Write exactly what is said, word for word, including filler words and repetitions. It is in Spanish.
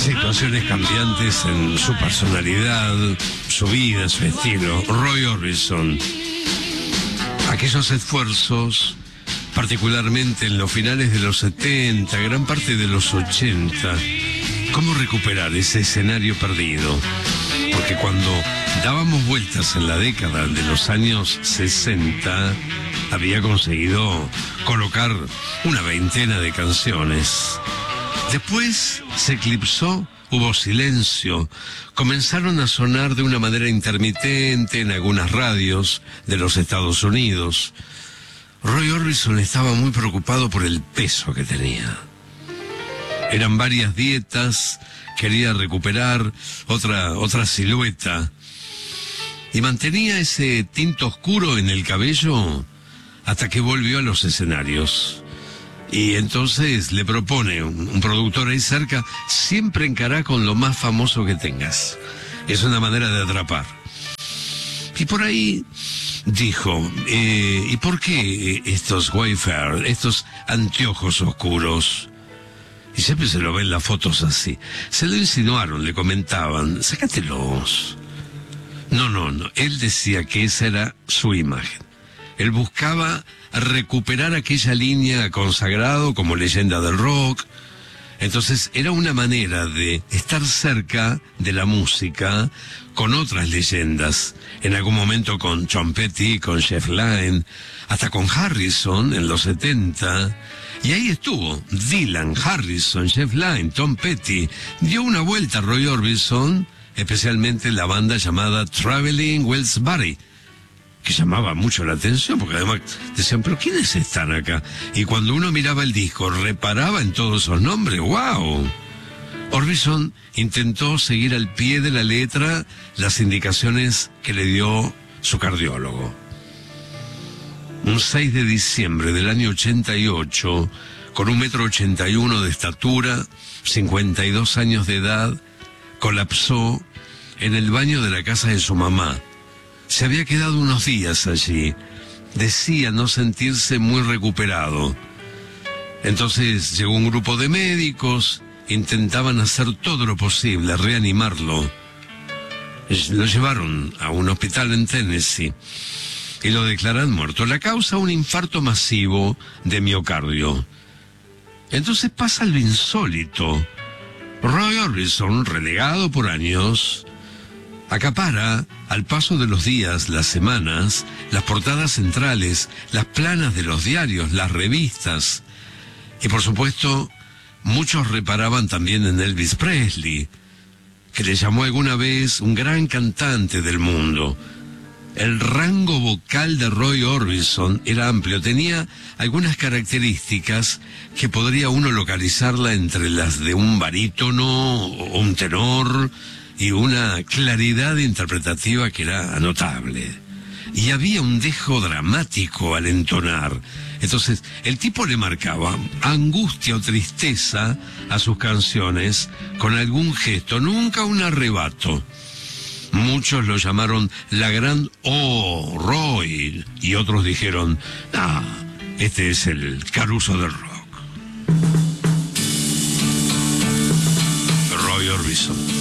Situaciones cambiantes en su personalidad, su vida, su estilo. Roy Orbison. Aquellos esfuerzos, particularmente en los finales de los setenta, gran parte de los ochenta, cómo recuperar ese escenario perdido. Porque cuando dábamos vueltas en la década de los años sesenta, había conseguido colocar una veintena de canciones. Después se eclipsó, hubo silencio, comenzaron a sonar de una manera intermitente en algunas radios de los Estados Unidos. Roy Orbison estaba muy preocupado por el peso que tenía. Eran varias dietas, quería recuperar otra, otra silueta. Y mantenía ese tinte oscuro en el cabello hasta que volvió a los escenarios. Y entonces le propone un, un productor ahí cerca, siempre encará con lo más famoso que tengas. Es una manera de atrapar. Y por ahí dijo, eh, ¿y por qué estos Wayfarer, estos anteojos oscuros? Y siempre se lo ven las fotos así. Se lo insinuaron, le comentaban, sácatelos. No, no, no. Él decía que esa era su imagen. Él buscaba recuperar aquella línea consagrado como leyenda del rock. Entonces era una manera de estar cerca de la música con otras leyendas. En algún momento con Tom Petty, con Jeff Lynne, hasta con Harrison en los setenta. Y ahí estuvo Dylan, Harrison, Jeff Lynne, Tom Petty. Dio una vuelta a Roy Orbison, especialmente la banda llamada Traveling Wills Barry, que llamaba mucho la atención, porque además decían, ¿pero quiénes están acá? Y cuando uno miraba el disco, reparaba en todos esos nombres. ¡Wow! Orbison intentó seguir al pie de la letra las indicaciones que le dio su cardiólogo. Un seis de diciembre del año ochenta y ocho, con un metro ochenta y uno de estatura, cincuenta y dos años de edad, colapsó en el baño de la casa de su mamá. Se había quedado unos días allí. Decía no sentirse muy recuperado. Entonces llegó un grupo de médicos, intentaban hacer todo lo posible, reanimarlo. Lo llevaron a un hospital en Tennessee y lo declaran muerto. La causa, un infarto masivo de miocardio. Entonces pasa lo insólito. Roy Orbison, relegado por años, acapara, al paso de los días, las semanas, las portadas centrales, las planas de los diarios, las revistas. Y por supuesto, muchos reparaban también en Elvis Presley, que le llamó alguna vez un gran cantante del mundo. El rango vocal de Roy Orbison era amplio, tenía algunas características que podría uno localizarla entre las de un barítono o un tenor, y una claridad interpretativa que era notable. Y había un dejo dramático al entonar. Entonces, el tipo le marcaba angustia o tristeza a sus canciones con algún gesto, nunca un arrebato. Muchos lo llamaron la gran Oh, Roy, y otros dijeron, ah, este es el Caruso del rock. Roy Orbison.